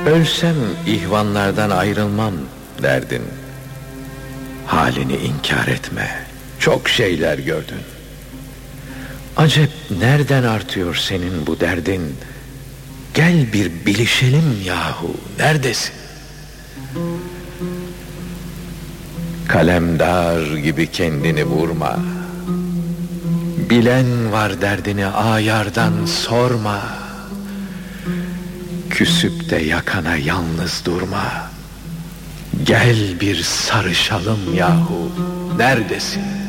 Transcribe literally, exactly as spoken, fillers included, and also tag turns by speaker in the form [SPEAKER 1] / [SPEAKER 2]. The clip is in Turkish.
[SPEAKER 1] Ölsem ihvanlardan ayrılmam derdin. Halini inkar etme, çok şeyler gördün. Acep nereden artıyor senin bu derdin? Gel bir bilişelim yahu, neredesin? Kalemdar gibi kendini vurma. Bilen var derdini, ayardan sorma. Küsüp de yakana yalnız durma. Gel bir sarışalım yahu, neredesin?